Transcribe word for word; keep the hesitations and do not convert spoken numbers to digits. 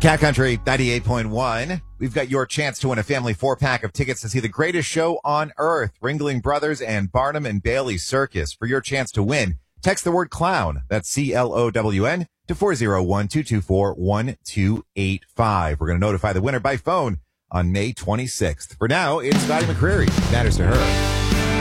Cat Country ninety-eight point one. We've got your chance to win a family four-pack of tickets to see the greatest show on earth, Ringling Brothers and Barnum and Bailey Circus. For your chance to win, text the word clown, that's C L O W N, to four oh one, two two four, one two eight five. We're going to notify the winner by phone on May twenty-sixth. For now, it's Scotty McCreery. Matters to her.